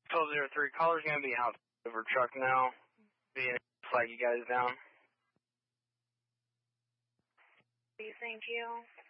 1203, caller's going to be out over truck now. Being flag you guys down. Thank you.